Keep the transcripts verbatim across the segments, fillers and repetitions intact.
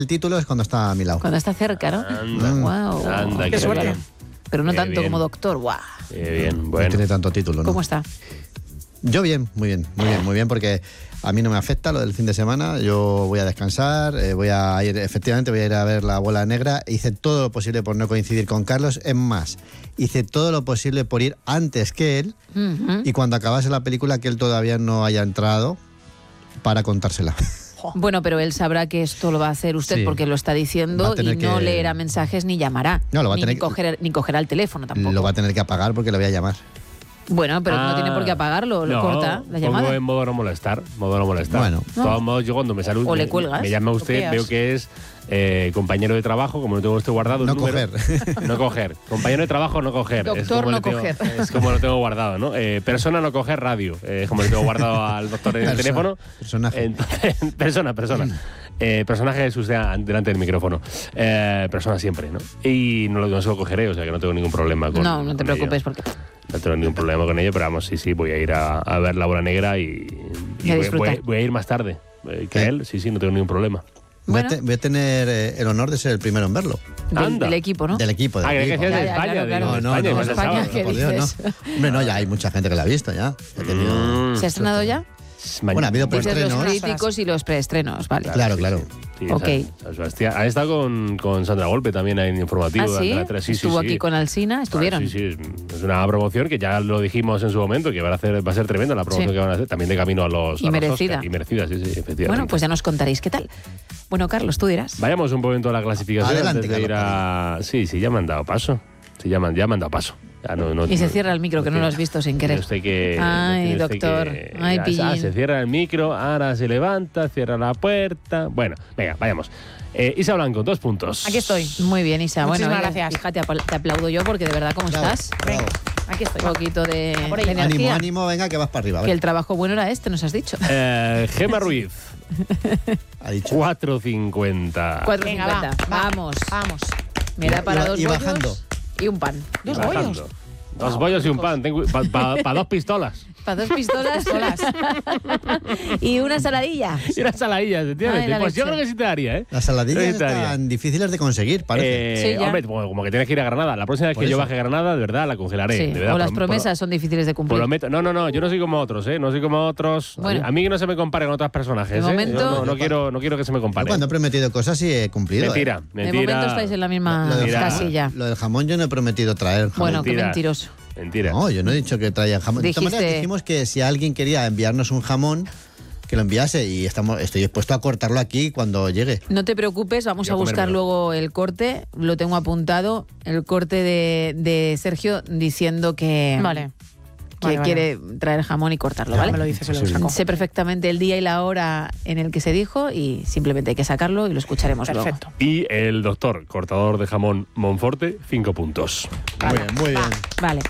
el título es cuando está a mi lado. Cuando está cerca, ¿no? Anda, Wow. anda, Qué qué suerte. bien. Pero no Qué tanto bien. como doctor. Guau. Qué bien, No bueno. tiene tanto título, ¿no? ¿Cómo está? Yo bien, muy bien, muy bien, muy bien, porque a mí no me afecta lo del fin de semana. Yo voy a descansar, eh, voy a ir, efectivamente, voy a ir a ver La Bola Negra. Hice todo lo posible por no coincidir con Carlos. Es más, hice todo lo posible por ir antes que él Ujú. y cuando acabase la película que él todavía no haya entrado para contársela. Bueno, pero él sabrá que esto lo va a hacer usted Sí. porque lo está Va diciendo a y tener no que- leerá mensajes ni llamará. No, lo va a ni, tener ni que- coger, ni cogerá el teléfono tampoco. Lo va a tener que apagar porque le voy a llamar. Bueno, pero no Ah, tiene por qué apagarlo, lo no, corta la pongo llamada. en modo no molestar, modo no molestar. Bueno. De todos modos, yo cuando me sale un- O le me- cuelgas. me llama usted, Bloqueas. veo que es eh, compañero de trabajo, como no tengo esto guardado. el No número, coger. No coger. Compañero de trabajo, no coger. Es Doctor, como no lo tengo- coger. Es como lo tengo guardado, ¿no? Eh, persona, no coger radio. Eh, es como lo tengo guardado al doctor en el Persona, teléfono. personaje. Entonces, persona, persona. Eh, personaje es usted delante del micrófono. Eh, persona siempre, ¿no? Y no lo no se lo cogeré, o sea que no tengo ningún problema con No, no te con ello. preocupes porque... No tengo ningún problema con ello, pero vamos, sí, sí, voy a ir a, a ver La Bola Negra y, y Y a voy, disfrutar. voy- voy a ir más tarde eh, que ¿Eh? él. Sí, sí, no tengo ningún problema. Voy, Bueno. a te- voy a tener eh, el honor de ser el primero en verlo. Del, Anda. del equipo, ¿no? Del equipo, del Ah, que equipo. decías de Ya, ya, España. claro, claro. digo, No, no, España, no, me España, pensaba. ¿qué por Dios, dices? no. Hombre, no, ya hay mucha gente que la ha visto ya. He tenido... Mm. ¿Se ha estrenado ya? Bueno, ha habido Dices los preestrenos. críticos y los preestrenos, vale. Claro, claro. Sí, Ok. San- San Sebastián. Ha estado con, con Sandra Golpe también en informativo. ¿Ah, de sí? Antena tres. Sí, sí, Estuvo sí. aquí con Alsina, estuvieron. Ah, sí, sí, es- es una promoción que ya lo dijimos en su momento, que va a, hacer, va a ser tremenda la promoción Sí. que van a hacer, también de camino a los, Y a los merecida. Oscar. Y merecida, sí, sí, efectivamente. Bueno, pues ya nos contaréis qué tal. Bueno, Carlos, tú dirás. Vayamos un momento a la clasificación Adelante, antes de ir a... Sí, sí, ya me han dado paso. Sí, ya me han, ya me han dado paso. Ya no, no, Y se no- cierra el micro, que no lo has visto sin querer. Tiene usted que, Ay, tiene usted doctor. que- Ay, ah, pillín. se cierra el micro, ahora se levanta, cierra la puerta. Bueno, venga, vayamos. Eh, Isa Blanco, dos puntos. Aquí estoy. Muy bien, Isa. Muchísimas bueno, oye, gracias. Fíjate, apl- te aplaudo yo porque de verdad, ¿cómo Bravo, estás? bravo. Aquí estoy. Un poquito de, por de ello. energía. Ánimo, ánimo, venga, que vas para arriba. Que venga. el trabajo bueno era este, nos has dicho. Eh, Gema Ruiz, Ha dicho. cuatro cincuenta. cuatro Venga, cincuenta. va, va. Vamos. Vamos. Me da Y- para y- dos y bollos bajando. y un pan. Dos Bajando. bollos. Dos bollos y un pan. Para dos pistolas. Para dos pistolas y una saladilla. Y una saladilla, efectivamente. Ay, la Pues yo leche. creo que sí te daría, ¿eh? Las saladillas Sí te daría. están difíciles de conseguir, parece. Eh, Sí, ya. hombre, como, como que tienes que ir a Granada. La próxima vez Por que yo eso. baje a Granada, de verdad, la congelaré. Sí, de verdad, o las por- por- promesas son difíciles de cumplir. Por lo meto- no, no, no, yo no soy como otros, ¿eh? No soy como otros. A mí- Bueno. A mí que no se me compare con otros personajes, De ¿eh? momento- Yo no, no quiero, no quiero que se me Yo compare. cuando he prometido cosas sí he cumplido. Mentira, ¿eh? De mentira. momento estáis en la misma Lo del Mentira. jamón- casilla. Lo del jamón yo no he prometido traer jamón. Bueno, qué Mentira. mentiroso. Mentira. No, yo no he dicho que traía jamón. De todas Dijiste- maneras, dijimos que si alguien quería enviarnos un jamón, que lo enviase y estamos, estoy dispuesto a cortarlo aquí cuando llegue. No te preocupes, vamos Yo a buscar comérmelo. luego el corte. Lo tengo apuntado. El corte de, de Sergio diciendo que, Vale. que Vale, vale. quiere traer jamón y cortarlo, Ya ¿vale? me lo dices, se lo Sí, sí. saco. Sé perfectamente el día y la hora en el que se dijo y simplemente hay que sacarlo y lo escucharemos Perfecto. Y el doctor, cortador de jamón Monforte, cinco puntos. Muy bien, muy bien. luego. Vale,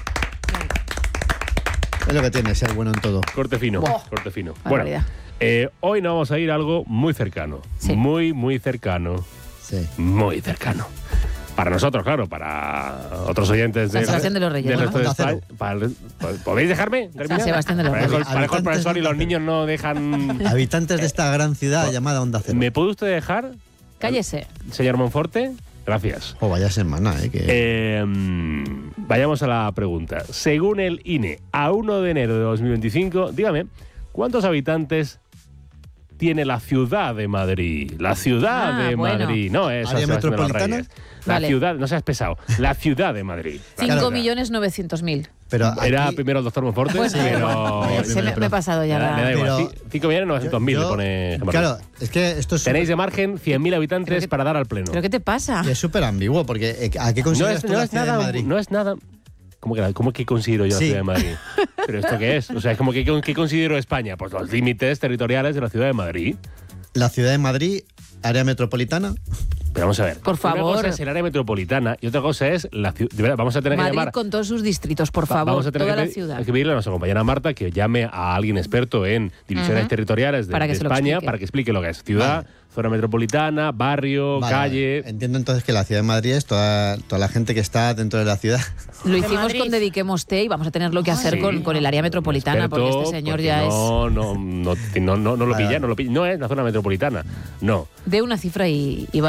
Es lo que tiene ser bueno en todo. Corte fino, Buah. corte fino. Barbaridad. Bueno, eh, hoy nos vamos a ir a algo muy cercano. Sí. Muy, muy cercano. Sí. Muy cercano. Para nosotros, claro, para otros oyentes San de Sebastián de los Reyes, del ¿no? resto de Onda cero. España. Para el- ¿Podéis dejarme terminar? San Sebastián de los Parejo- Reyes. parejo el Habitantes profesor y de los Onda niños no dejan... Habitantes de esta gran ciudad llamada Onda Cero. ¿Me puede usted dejar, cállese. señor Monforte? Gracias. Oh, vaya semana, ¿eh? Que... Eh, mm, vayamos a la pregunta. Según el I N E, a uno de enero de dos mil veinticinco, dígame, ¿cuántos habitantes tiene la ciudad de Madrid? La ciudad Ah, de bueno. Madrid. No es San ¿Área Sebastián de los metropolitana? Reyes. La Vale. ciudad, no seas pesado, la ciudad de Madrid. cinco Claro. millones novecientos mil. Pero Era aquí- primero el doctor Monforte, Bueno, pero... Vaya, Se me, me he pasado ya Me da, me da la... igual. Pero- cinco millones novecientos mil yo- le pone Gemma Claro, Ruiz. es que esto es Tenéis de súper- margen cien mil habitantes Pero que- para dar al pleno. ¿Pero qué te pasa? que es súper ambiguo, porque eh, ¿a qué No consideras es, tú no la es ciudad nada, de Madrid? no es nada. ¿Cómo que, la- cómo que considero yo la Sí. ciudad de Madrid? ¿Pero esto qué es? O sea, es como que ¿qué considero España? Pues los límites territoriales de la ciudad de Madrid. La ciudad de Madrid, área metropolitana. Pero vamos a ver. Por Una favor. cosa es el área metropolitana y otra cosa es la ciudad. De verdad, vamos a tener que Madrid llamar. con todos sus distritos, por va- favor, vamos a tener toda que, la pedir- ciudad. hay que pedirle a nuestra compañera Marta que llame a alguien experto en divisiones Ujú. territoriales de, Para que de se lo España explique. para que explique lo que es ciudad, zona metropolitana, barrio, Vale, calle. vale. Entiendo entonces que la ciudad de Madrid es toda, toda la gente que está dentro de la ciudad. Lo De hicimos Madrid. con Dediquemos Té y vamos a tenerlo que hacer Sí. con, con el área metropolitana, porque Experto, este señor porque ya no, no, no, no, no, no lo Vale, pilla, vale. no lo pilla. No es la zona metropolitana. No. es de una cifra y, y va